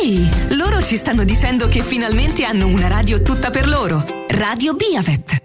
Sì, loro ci stanno dicendo che finalmente hanno una radio tutta per loro. Radio Biavet.